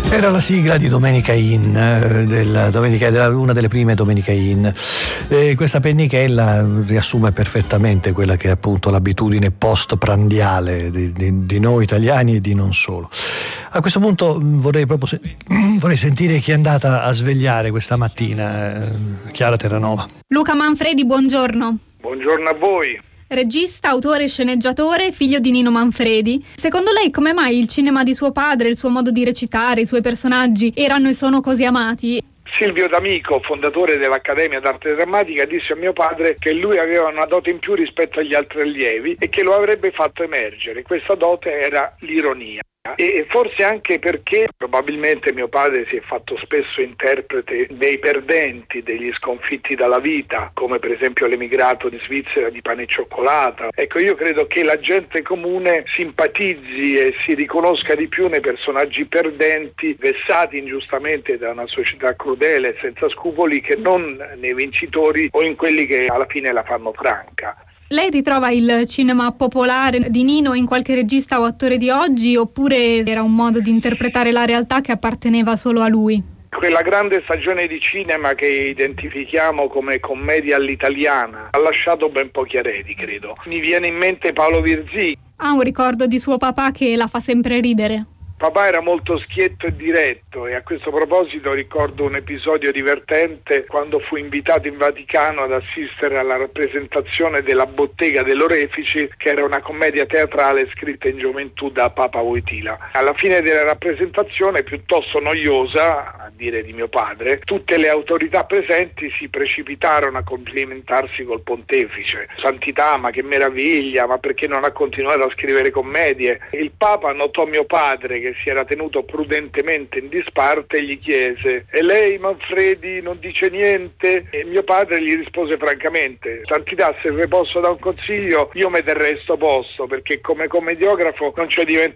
Era la sigla di Domenica In, una delle prime Domenica In. Questa pennichella riassume perfettamente quella che è appunto l'abitudine post-prandiale di noi italiani e di non solo. A questo punto vorrei sentire chi è andata a svegliare questa mattina. Chiara Terranova. Luca Manfredi, buongiorno. Buongiorno a voi. Regista, autore e sceneggiatore, figlio di Nino Manfredi. Secondo lei come mai il cinema di suo padre, il suo modo di recitare, i suoi personaggi erano e sono così amati? Silvio D'Amico, fondatore dell'Accademia d'Arte Drammatica, disse a mio padre che lui aveva una dote in più rispetto agli altri allievi e che lo avrebbe fatto emergere. Questa dote era l'ironia. E forse anche perché probabilmente mio padre si è fatto spesso interprete dei perdenti, degli sconfitti dalla vita, come per esempio l'emigrato in Svizzera di Pane e Cioccolata. Ecco, io credo che la gente comune simpatizzi e si riconosca di più nei personaggi perdenti, vessati ingiustamente da una società crudele e senza scrupoli, che non nei vincitori o in quelli che alla fine la fanno franca. Lei ritrova il cinema popolare di Nino in qualche regista o attore di oggi, oppure era un modo di interpretare la realtà che apparteneva solo a lui? Quella grande stagione di cinema che identifichiamo come commedia all'italiana ha lasciato ben pochi eredi, credo. Mi viene in mente Paolo Virzì. Ha un ricordo di suo papà che la fa sempre ridere. Papà era molto schietto e diretto, e a questo proposito ricordo un episodio divertente quando fu invitato in Vaticano ad assistere alla rappresentazione della Bottega dell'Orefici, che era una commedia teatrale scritta in gioventù da Papa Wojtyla. Alla fine della rappresentazione, piuttosto noiosa, a dire di mio padre, tutte le autorità presenti si precipitarono a complimentarsi col pontefice. Santità, ma che meraviglia, ma perché non ha continuato a scrivere commedie? Il Papa notò mio padre che si era tenuto prudentemente in disparte e gli chiese: e lei, Manfredi, non dice niente? E mio padre gli rispose francamente: Santità, se le posso dare un consiglio, io mi terrei sto posto, perché come commediografo non ci ho diventato